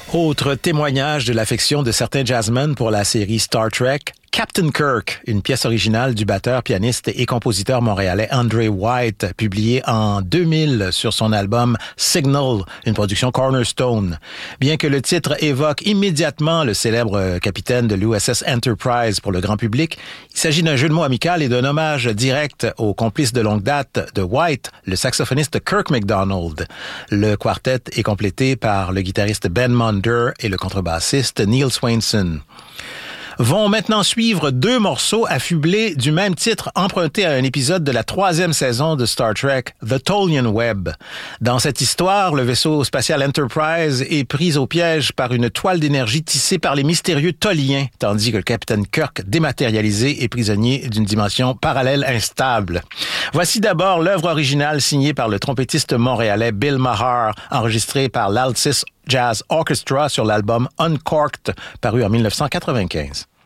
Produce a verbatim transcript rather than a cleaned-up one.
Autre témoignage de l'affection de certains jazzmen pour la série Star Trek, Captain Kirk, une pièce originale du batteur, pianiste et compositeur montréalais Andre White, publiée en deux mille sur son album Signal, une production Cornerstone. Bien que le titre évoque immédiatement le célèbre capitaine de l'U S S Enterprise pour le grand public, il s'agit d'un jeu de mots amical et d'un hommage direct au complice de longue date de White, le saxophoniste Kirk MacDonald. Le quartet est complété par le guitariste Ben Monder et le contrebassiste Neil Swainson. Vont maintenant suivre deux morceaux affublés du même titre emprunté à un épisode de la troisième saison de Star Trek, The Tolian Web. Dans cette histoire, le vaisseau spatial Enterprise est pris au piège par une toile d'énergie tissée par les mystérieux Toliens, tandis que le capitaine Kirk, dématérialisé, est prisonnier d'une dimension parallèle instable. Voici d'abord l'œuvre originale signée par le trompettiste montréalais Bill Maher, enregistrée par l'Altis Jazz Orchestra sur l'album Uncorked, paru en dix-neuf cent quatre-vingt-quinze.